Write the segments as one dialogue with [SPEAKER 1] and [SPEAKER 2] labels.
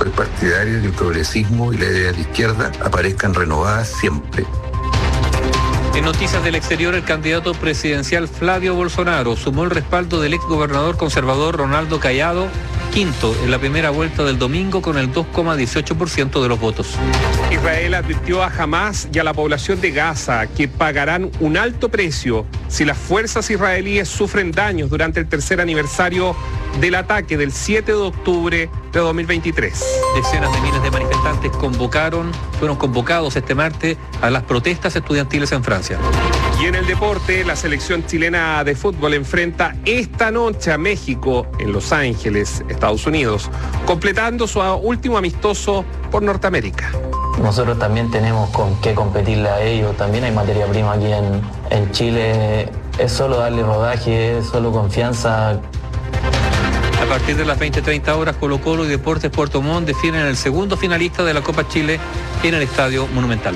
[SPEAKER 1] Soy partidario de que el progresismo y la idea de izquierda aparezcan renovadas siempre.
[SPEAKER 2] En noticias del exterior, el candidato presidencial Flavio Bolsonaro sumó el respaldo del exgobernador conservador Ronaldo Caiado, quinto en la primera vuelta del domingo con el 2,18% de los votos.
[SPEAKER 3] Israel advirtió a Hamás y a la población de Gaza que pagarán un alto precio si las fuerzas israelíes sufren daños durante el tercer aniversario del ataque del 7 de octubre de 2023.
[SPEAKER 2] Decenas de miles de manifestantes fueron convocados este martes a las protestas estudiantiles en Francia.
[SPEAKER 3] Y en el deporte, la selección chilena de fútbol enfrenta esta noche a México en Los Ángeles, Estados Unidos, completando su último amistoso por Norteamérica.
[SPEAKER 4] Nosotros también tenemos con qué competirle a ellos, también hay materia prima aquí en Chile, es solo darle rodaje, es solo confianza.
[SPEAKER 2] A partir de las 20:30 horas, Colo-Colo y Deportes Puerto Montt definen el segundo finalista de la Copa Chile en el Estadio Monumental.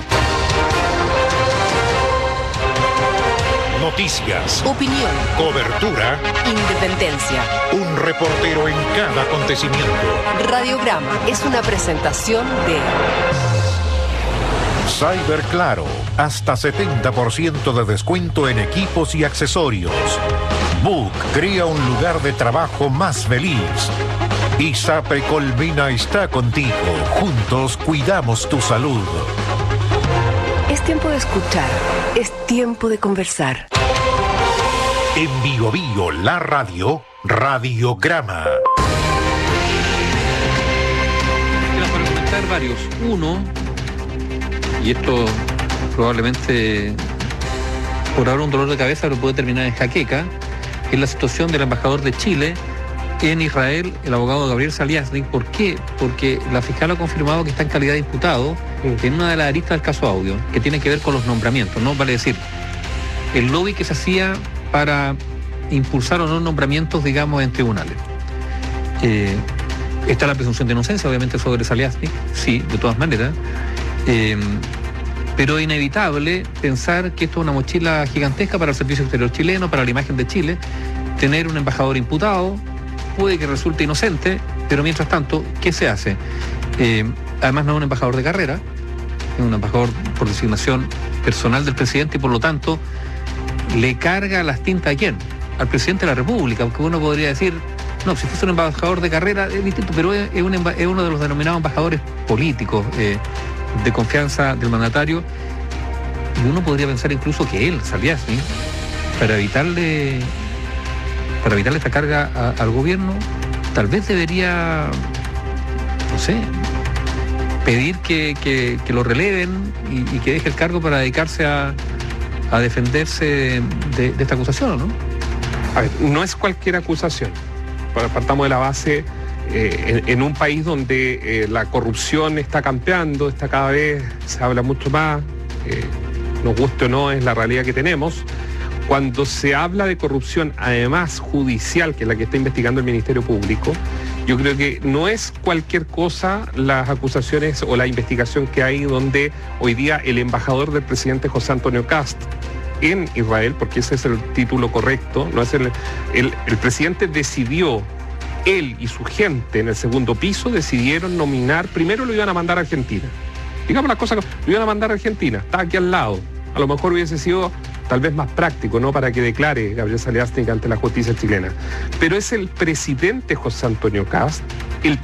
[SPEAKER 5] Noticias,
[SPEAKER 6] opinión,
[SPEAKER 5] cobertura,
[SPEAKER 6] independencia.
[SPEAKER 5] Un reportero en cada acontecimiento.
[SPEAKER 6] Radiograma es una presentación de
[SPEAKER 5] Cyberclaro, hasta 70% de descuento en equipos y accesorios. Book crea un lugar de trabajo más feliz. ISAPRE Colmena está contigo. Juntos cuidamos tu salud.
[SPEAKER 6] Es tiempo de escuchar, es tiempo de conversar.
[SPEAKER 5] En Bio Bio, la radio, Radiograma.
[SPEAKER 2] Para comentar varios. Uno, y esto probablemente por ahora un dolor de cabeza, pero puede terminar en jaqueca, es la situación del embajador de Chile en Israel, el abogado Gabriel Saliasnik. ¿Por qué? Porque la fiscal ha confirmado que está en calidad de imputado en una de las aristas del caso Audio, que tiene que ver con los nombramientos, ¿no? Vale decir, el lobby que se hacía para impulsar o no nombramientos, digamos, en tribunales. Está la presunción de inocencia, obviamente, sobre Saliasnik, sí, de todas maneras, pero es inevitable pensar que esto es una mochila gigantesca para el servicio exterior chileno, para la imagen de Chile, tener un embajador imputado, puede que resulte inocente, pero mientras tanto, ¿qué se hace? Además no es un embajador de carrera, es un embajador por designación personal del presidente y por lo tanto le carga las tintas ¿a quién? Al presidente de la República, porque uno podría decir, no, si fuese un embajador de carrera es distinto, pero es uno de los denominados embajadores políticos de confianza del mandatario, y uno podría pensar incluso que él, Saliasnik, para evitarle esta carga al gobierno, tal vez debería, no sé, pedir que lo releven y que deje el cargo para dedicarse a defenderse de esta acusación, ¿no?
[SPEAKER 3] A ver, no es cualquier acusación. Partamos de la base, en un país donde la corrupción está campeando, está cada vez, se habla mucho más, nos guste o no, es la realidad que tenemos. Cuando se habla de corrupción, además judicial, que es la que está investigando el Ministerio Público, yo creo que no es cualquier cosa las acusaciones o la investigación que hay, donde hoy día el embajador del presidente José Antonio Kast en Israel, porque ese es el título correcto, no es el presidente decidió, él y su gente en el segundo piso decidieron nominar, primero lo iban a mandar a Argentina. Digamos las cosas, lo iban a mandar a Argentina, está aquí al lado. A lo mejor hubiese sido tal vez más práctico, ¿no?, para que declare Gabriel Saliasnik ante la justicia chilena. Pero es el presidente José Antonio Kast, el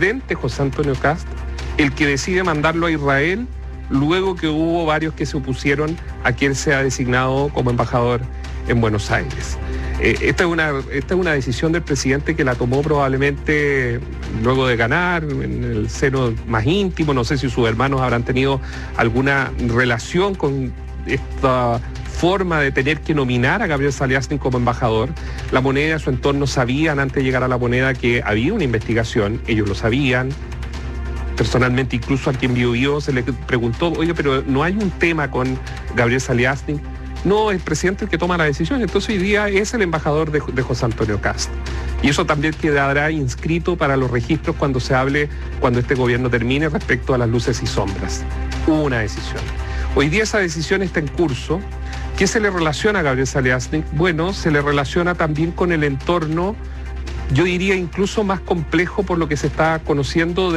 [SPEAKER 3] que decide mandarlo a Israel, luego que hubo varios que se opusieron a que él sea designado como embajador en Buenos Aires. Esta es una decisión del presidente que la tomó probablemente luego de ganar, en el seno más íntimo. No sé si sus hermanos habrán tenido alguna relación con esta forma de tener que nominar a Gabriel Saliasnik como embajador. La Moneda, su entorno, sabían antes de llegar a La Moneda que había una investigación, ellos lo sabían. Personalmente, incluso a quien Bio se le preguntó, oye, pero ¿no hay un tema con Gabriel Saliasnik? No, el presidente es el que toma la decisión. Entonces hoy día es el embajador de José Antonio Kast. Y eso también quedará inscrito para los registros cuando se hable, cuando este gobierno termine, respecto a las luces y sombras. Hubo una decisión. Hoy día esa decisión está en curso. ¿Qué se le relaciona a Gabriel Saliasnik? Bueno, se le relaciona también con el entorno, yo diría incluso más complejo por lo que se está conociendo